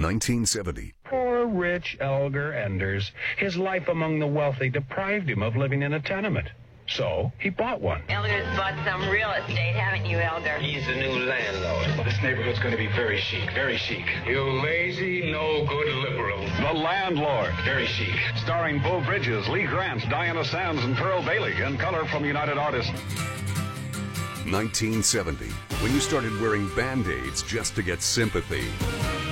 1970. Poor rich Elgar Enders. His life among the wealthy deprived him of living in a tenement. So he bought one. Elgar's bought some real estate, haven't you, Elgar? He's the new landlord. This neighborhood's going to be very chic, very chic. You lazy, no-good liberal. The Landlord. Very chic. Starring Beau Bridges, Lee Grant, Diana Sands, and Pearl Bailey, in color from United Artists. 1970, when you started wearing Band-Aids just to get sympathy.